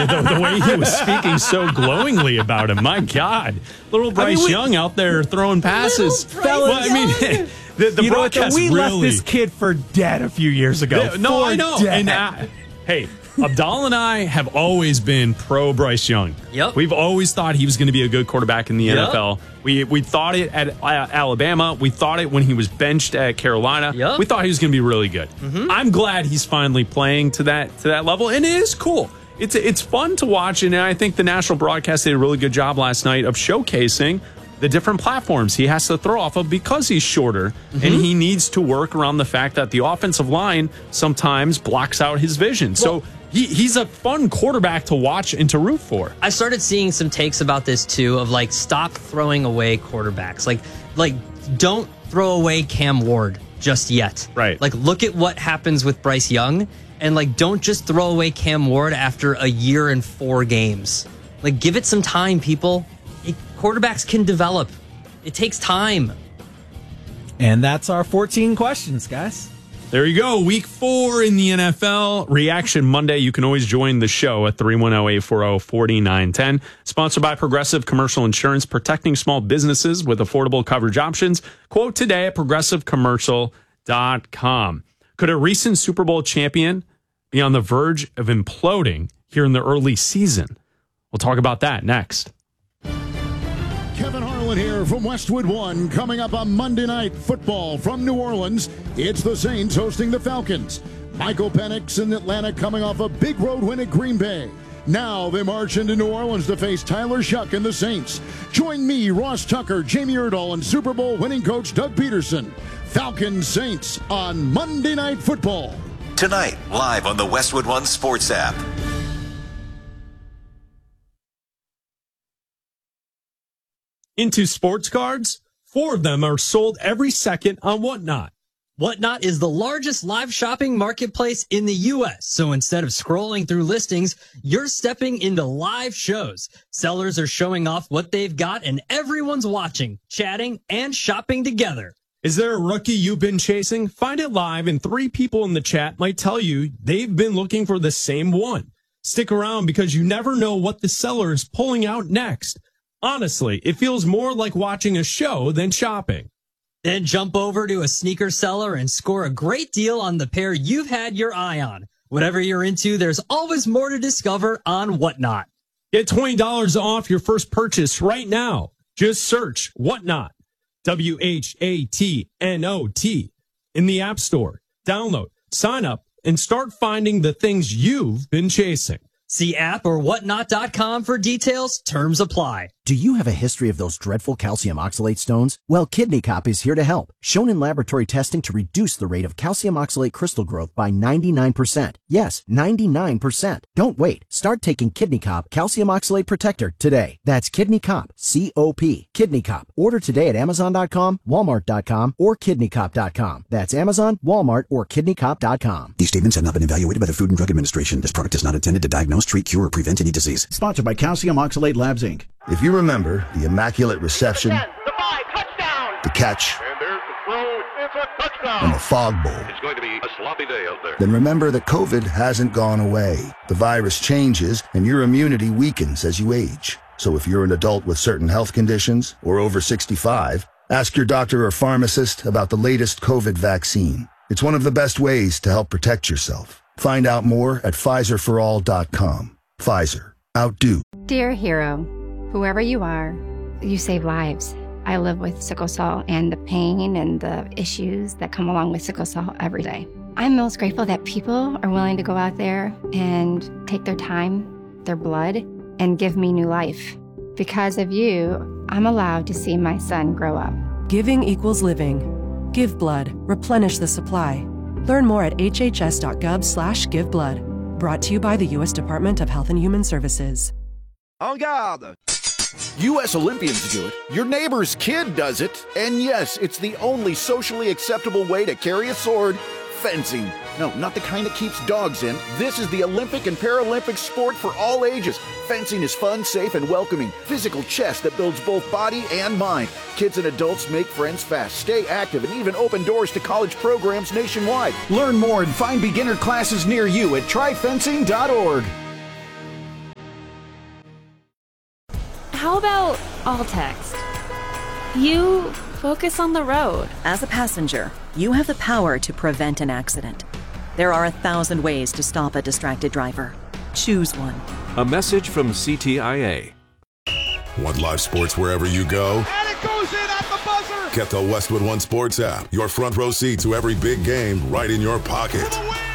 the way he was speaking so glowingly about him. My God. Little Bryce Young out there throwing passes. The broadcast we really... left this kid for dead a few years ago. I know. Dead. And, hey, Abdal and I have always been pro Bryce Young. Yep. We've always thought he was going to be a good quarterback in the NFL. We thought it at Alabama. We thought it when he was benched at Carolina. Yep. We thought he was going to be really good. Mm-hmm. I'm glad he's finally playing to that level, and it is cool. It's fun to watch, and I think the national broadcast did a really good job last night of showcasing the different platforms he has to throw off of because he's shorter, and he needs to work around the fact that the offensive line sometimes blocks out his vision. So he's a fun quarterback to watch and to root for. I started seeing some takes about this too of like, stop throwing away quarterbacks. Like don't throw away Cam Ward just yet. Right. Like, look at what happens with Bryce Young, and like, don't just throw away Cam Ward after a year and 4 games. Like, give it some time, people. Quarterbacks can develop. It takes time. And that's our 14 questions, guys. There you go. Week 4 in the NFL. Reaction Monday. You can always join the show at 310-840-4910. Sponsored by Progressive Commercial Insurance, protecting small businesses with affordable coverage options. Quote today at progressivecommercial.com. Could a recent Super Bowl champion be on the verge of imploding here in the early season? We'll talk about that next. Kevin Harlan here from Westwood One. Coming up on Monday Night Football from New Orleans, it's the Saints hosting the Falcons. Michael Penix in Atlanta coming off a big road win at Green Bay. Now they march into New Orleans to face Tyler Shuck and the Saints. Join me, Ross Tucker, Jamie Erdahl, and Super Bowl winning coach Doug Peterson. Falcons Saints on Monday Night Football. Tonight, live on the Westwood One Sports app. Into sports cards, 4 of them are sold every second on Whatnot. Whatnot is the largest live shopping marketplace in the U.S. So instead of scrolling through listings, you're stepping into live shows. Sellers are showing off what they've got, and everyone's watching, chatting, and shopping together. Is there a rookie you've been chasing? Find it live, and 3 people in the chat might tell you they've been looking for the same one. Stick around because you never know what the seller is pulling out next. Honestly, it feels more like watching a show than shopping. Then jump over to a sneaker seller and score a great deal on the pair you've had your eye on. Whatever you're into, there's always more to discover on Whatnot. Get $20 off your first purchase right now. Just search Whatnot, WHATNOT, in the App Store. Download, sign up, and start finding the things you've been chasing. See app or whatnot.com for details. Terms apply. Do you have a history of those dreadful calcium oxalate stones? Well, Kidney Cop is here to help. Shown in laboratory testing to reduce the rate of calcium oxalate crystal growth by 99%. Yes, 99%. Don't wait. Start taking Kidney Cop Calcium Oxalate Protector today. That's Kidney Cop, C-O-P. Kidney Cop. Order today at Amazon.com, Walmart.com, or KidneyCop.com. That's Amazon, Walmart, or KidneyCop.com. These statements have not been evaluated by the Food and Drug Administration. This product is not intended to diagnose, treat, cure, or prevent any disease. Sponsored by Calcium Oxalate Labs, Inc. If you remember the immaculate reception, the catch, and the fog bowl, it's going to be a sloppy day out there. Then remember that COVID hasn't gone away. The virus changes and your immunity weakens as you age. So if you're an adult with certain health conditions or over 65, ask your doctor or pharmacist about the latest COVID vaccine. It's one of the best ways to help protect yourself. Find out more at PfizerForAll.com. Pfizer. Outdo. Dear hero, whoever you are, you save lives. I live with sickle cell and the pain and the issues that come along with sickle cell every day. I'm most grateful that people are willing to go out there and take their time, their blood, and give me new life. Because of you, I'm allowed to see my son grow up. Giving equals living. Give blood. Replenish the supply. Learn more at hhs.gov/giveblood. Brought to you by the U.S. Department of Health and Human Services. En garde! U.S. Olympians do it. Your neighbor's kid does it. And yes, it's the only socially acceptable way to carry a sword. Fencing. No, not the kind that keeps dogs in. This is the Olympic and Paralympic sport for all ages. Fencing is fun, safe, and welcoming. Physical chess that builds both body and mind. Kids and adults make friends fast, stay active, and even open doors to college programs nationwide. Learn more and find beginner classes near you at tryfencing.org. How about all text? You focus on the road. As a passenger, you have the power to prevent an accident. There are 1,000 ways to stop a distracted driver. Choose one. A message from CTIA. Want live sports wherever you go? And it goes in at the buzzer! Get the Westwood One Sports app. Your front row seat to every big game right in your pocket.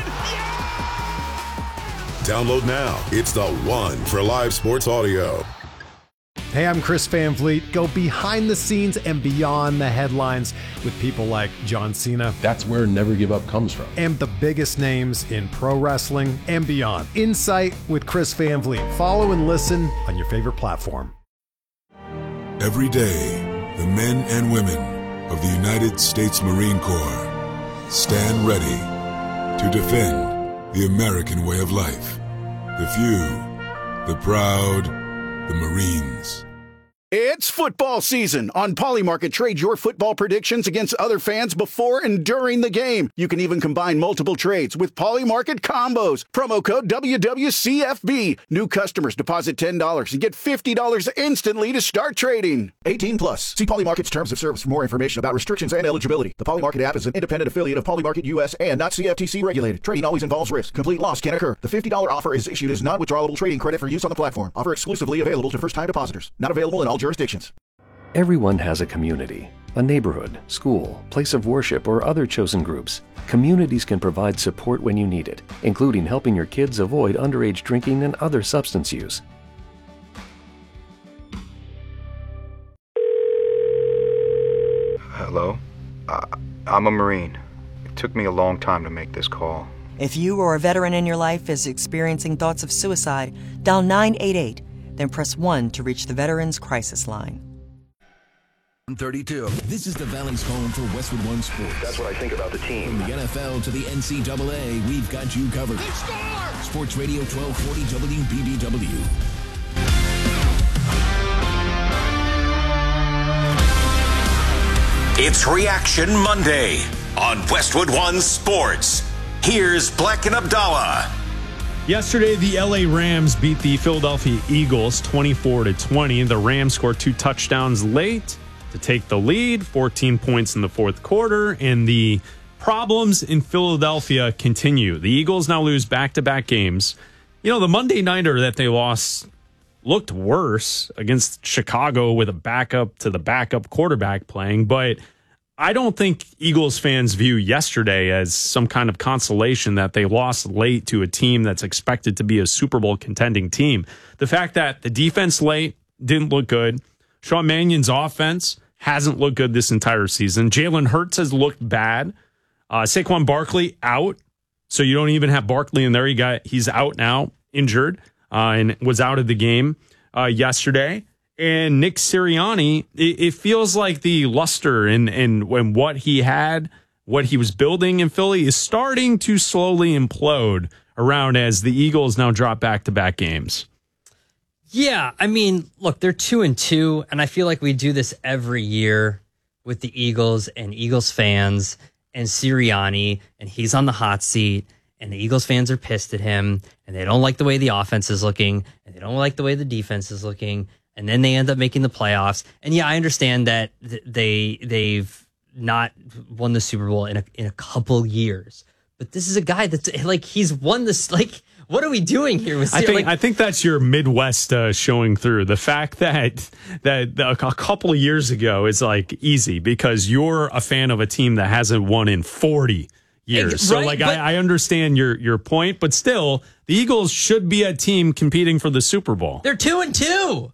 Download now. It's the one for live sports audio. Hey, I'm Chris Van Vliet. Go behind the scenes and beyond the headlines with people like John Cena. That's where Never Give Up comes from. And the biggest names in pro wrestling and beyond. Insight with Chris Van Vliet. Follow and listen on your favorite platform. Every day, the men and women of the United States Marine Corps stand ready to defend the American way of life. The few, the proud, the Marines. It's football season. On Polymarket, trade your football predictions against other fans before and during the game. You can even combine multiple trades with Polymarket combos. Promo code WWCFB. New customers deposit $10 and get $50 instantly to start trading. 18 plus. See Polymarket's terms of service for more information about restrictions and eligibility. The Polymarket app is an independent affiliate of Polymarket US and not CFTC regulated. Trading always involves risk. Complete loss can occur. The $50 offer is issued as non-withdrawable trading credit for use on the platform. Offer exclusively available to first-time depositors. Not available in all jurisdictions. Everyone has a community, a neighborhood, school, place of worship, or other chosen groups. Communities can provide support when you need it, including helping your kids avoid underage drinking and other substance use. Hello? I'm a Marine. It took me a long time to make this call. If you or a veteran in your life is experiencing thoughts of suicide, dial 988. Then press 1 to reach the Veterans Crisis Line. 32. This is the Valley's home for Westwood One Sports. That's what I think about the team. From the NFL to the NCAA, we've got you covered. Sports Radio 1240 WBBW. It's Reaction Monday on Westwood One Sports. Here's Black and Abdallah. Yesterday, the LA Rams beat the Philadelphia Eagles 24-20. The Rams scored 2 touchdowns late to take the lead, 14 points in the fourth quarter, and the problems in Philadelphia continue. The Eagles now lose back-to-back games. You know, the Monday nighter that they lost looked worse against Chicago with a backup to the backup quarterback playing, but I don't think Eagles fans view yesterday as some kind of consolation that they lost late to a team that's expected to be a Super Bowl contending team. The fact that the defense late didn't look good. Sean Mannion's offense hasn't looked good this entire season. Jalen Hurts has looked bad. Saquon Barkley out. So you don't even have Barkley in there. He's out now, injured, and was out of the game yesterday. And Nick Sirianni, it feels like the luster and what he had, what he was building in Philly is starting to slowly implode around as the Eagles now drop back-to-back games. Yeah, I mean, look, they're 2-2, and I feel like we do this every year with the Eagles and Eagles fans and Sirianni, and he's on the hot seat, and the Eagles fans are pissed at him, and they don't like the way the offense is looking, and they don't like the way the defense is looking. And then they end up making the playoffs. And yeah, I understand that they've not won the Super Bowl in a couple years. But this is a guy that's like, he's won this. Like, what are we doing here? With I think that's your Midwest showing through. The fact that a couple of years ago is like easy because you're a fan of a team that hasn't won in 40 years. So like, I understand your point, but still, the Eagles should be a team competing for the Super Bowl. They're 2-2.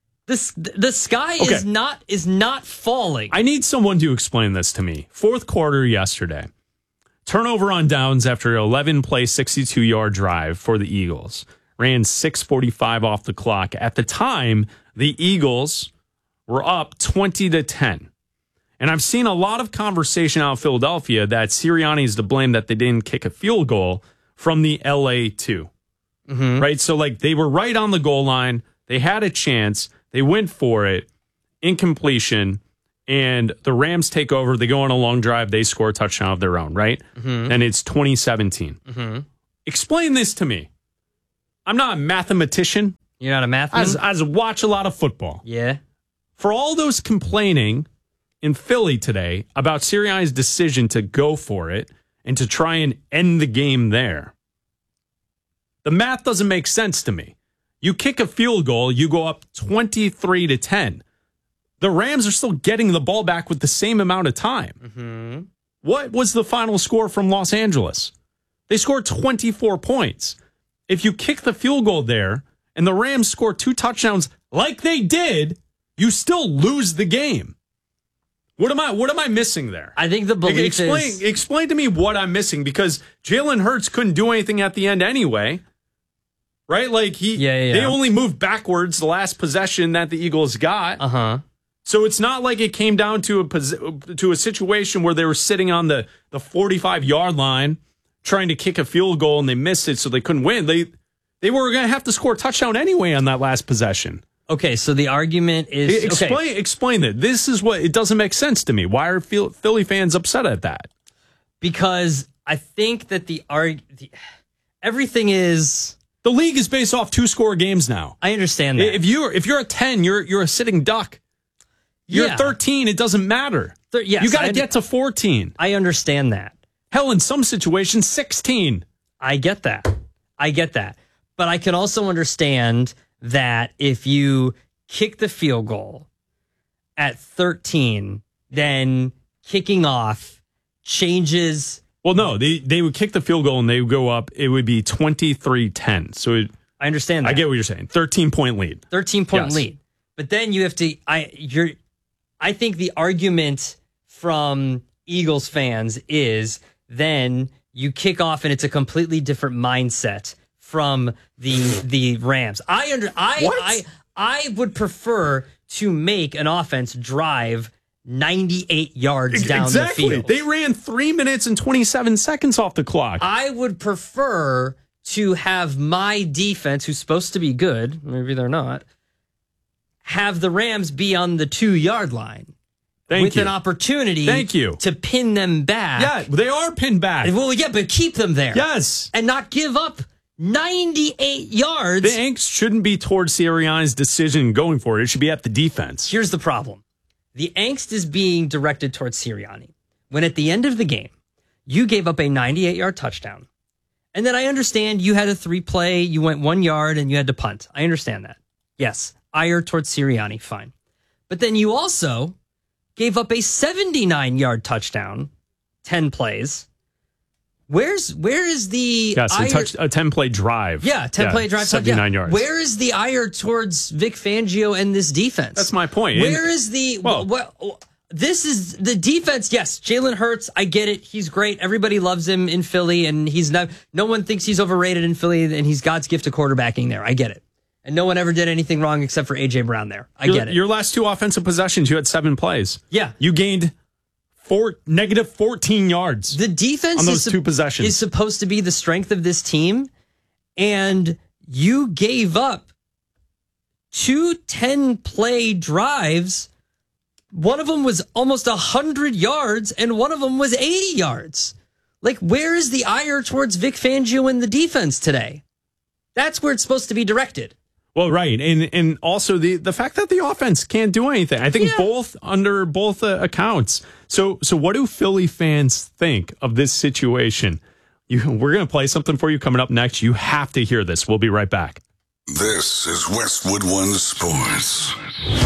The sky is not falling. I need someone to explain this to me. Fourth quarter yesterday. Turnover on downs after 11-play, 62-yard drive for the Eagles. Ran 6:45 off the clock. At the time, the Eagles were up 20-10. And I've seen a lot of conversation out of Philadelphia that Sirianni is to blame that they didn't kick a field goal from the LA 2. Mm-hmm. Right? So, like, they were right on the goal line. They had a chance. They went for it, incompletion, and the Rams take over. They go on a long drive. They score a touchdown of their own, right? Mm-hmm. And it's 2017. Mm-hmm. Explain this to me. I'm not a mathematician. You're not a mathman? I watch a lot of football. Yeah. For all those complaining in Philly today about Sirianni's decision to go for it and to try and end the game there, the math doesn't make sense to me. You kick a field goal, you go up 23-10. The Rams are still getting the ball back with the same amount of time. Mm-hmm. What was the final score from Los Angeles? They scored 24 points. If you kick the field goal there and the Rams score 2 touchdowns like they did, you still lose the game. What am I missing there? I think the belief is... Explain to me what I'm missing, because Jalen Hurts couldn't do anything at the end anyway. Right? Like they only moved backwards the last possession that the Eagles got. Uh-huh. So it's not like it came down to a situation where they were sitting on the 45-yard line trying to kick a field goal and they missed it, so they couldn't win. They were going to have to score a touchdown anyway on that last possession. Okay, so the argument is... Explain that. This is what... It doesn't make sense to me. Why are Philly fans upset at that? Because I think that everything is... The league is based off 2-score games now. I understand that. If you're a 10, you're a sitting duck. You're 13, it doesn't matter. Yes, you got to get to 14. I understand that. Hell, in some situations, 16. I get that. But I can also understand that if you kick the field goal at 13, then kicking off changes... Well, no, they would kick the field goal and they would go up. It would be 23-10. So I understand that. I get what you're saying. 13-point lead. 13-point lead. But then you have to... I think the argument from Eagles fans is then you kick off and it's a completely different mindset from the Rams. I would prefer to make an offense drive 98 yards down the field. They ran 3 minutes and 27 seconds off the clock. I would prefer to have my defense, who's supposed to be good, maybe they're not, have the Rams be on the 2-yard line. With an opportunity to pin them back. Yeah, they are pinned back. Well, yeah, but keep them there. Yes. And not give up 98 yards. The angst shouldn't be towards Sirianni's decision going for it. It should be at the defense. Here's the problem. The angst is being directed towards Sirianni. When at the end of the game, you gave up a 98-yard touchdown. And then I understand you had a 3-play, you went 1 yard, and you had to punt. I understand that. Yes, ire towards Sirianni, fine. But then you also gave up a 79-yard touchdown, 10 plays. Where is the a 10-play drive? Yeah, 10-play drive. 79 yards. Where is the ire towards Vic Fangio and this defense? That's my point. Where is the... this is the defense. Yes, Jalen Hurts, I get it. He's great. Everybody loves him in Philly, and no one thinks he's overrated in Philly, and he's God's gift to quarterbacking there. I get it. And no one ever did anything wrong except for A.J. Brown there. I get it. Your last 2 offensive possessions, you had 7 plays. Yeah. You gained negative 14 yards. The defense on those 2 possessions is supposed to be the strength of this team, and you gave up 2 10-play drives. One of them was almost 100 yards, and one of them was 80 yards. Like, where is the ire towards Vic Fangio and the defense today? That's where it's supposed to be directed. Well, right. And also the fact that the offense can't do anything. I think under both accounts. So what do Philly fans think of this situation? We're going to play something for you coming up next. You have to hear this. We'll be right back. This is Westwood One Sports.